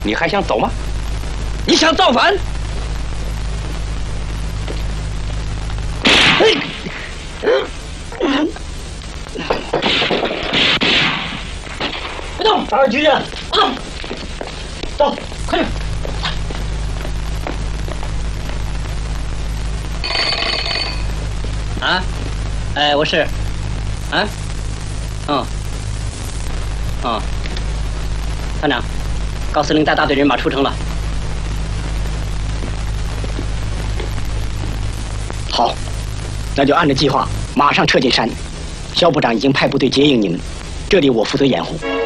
你还想走吗？你想造反？ 别动，二局长，不动，走，快点。啊，哎，我是，啊，团长，高司令带大队人马出城了。 好，那就按照计划马上撤进山。肖部长已经派部队接应你们，这里我负责掩护。